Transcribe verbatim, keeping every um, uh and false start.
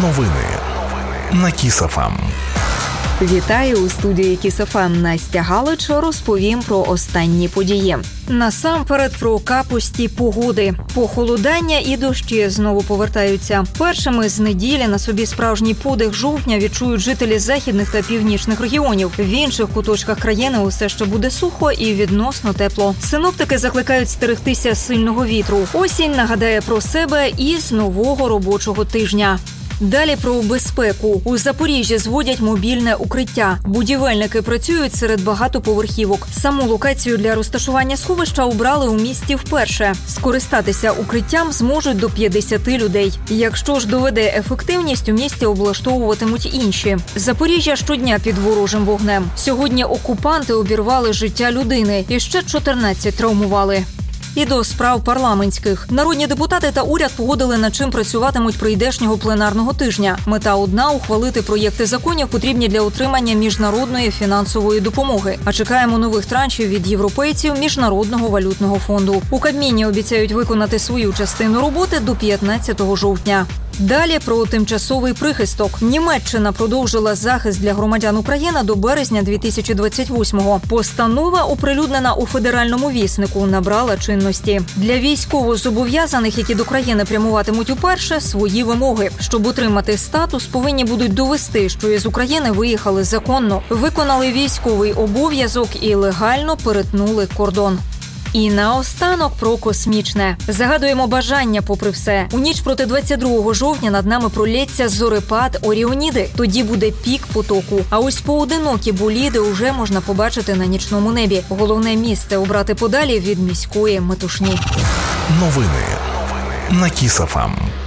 Новини на Кіс еф ем. Вітаю у студії Кіс еф ем. Настя Галич. Розповім про останні події. Насамперед про капусті погоди. Похолодання і дощі знову повертаються. Першими з неділі на собі справжній подих жовтня відчують жителі західних та північних регіонів. В інших куточках країни усе ще буде сухо і відносно тепло. Синоптики закликають стерегтися сильного вітру. Осінь нагадає про себе і з нового робочого тижня. Далі про безпеку. У Запоріжжі зводять мобільне укриття. Будівельники працюють серед багатоповерхівок. Саму локацію для розташування сховища обрали у місті вперше. Скористатися укриттям зможуть до п'ятдесят людей. Якщо ж доведе ефективність, у місті облаштовуватимуть інші. Запоріжжя щодня під ворожим вогнем. Сьогодні окупанти обірвали життя людини і ще чотирнадцять травмували. І до справ парламентських. Народні депутати та уряд погодили, над чим працюватимуть прийдешнього пленарного тижня. Мета одна – ухвалити проєкти законів, потрібні для отримання міжнародної фінансової допомоги. А чекаємо нових траншів від європейців Міжнародного валютного фонду. У Кабміні обіцяють виконати свою частину роботи до п'ятнадцятого жовтня. Далі про тимчасовий прихисток. Німеччина продовжила захист для громадян України до березня дві тисячі двадцять восьмого. Постанова, оприлюднена у Федеральному віснику, набрала чинності. Для військовозобов'язаних, які до країни прямуватимуть уперше, свої вимоги. Щоб отримати статус, повинні будуть довести, що із України виїхали законно, виконали військовий обов'язок і легально перетнули кордон. І наостанок про космічне. Загадуємо бажання попри все. У ніч проти двадцять другого жовтня над нами пролється зорепад Оріоніди. Тоді буде пік потоку. А ось поодинокі боліди уже можна побачити на нічному небі. Головне місце обрати подалі від міської метушні. Новини на Кіс еф ем.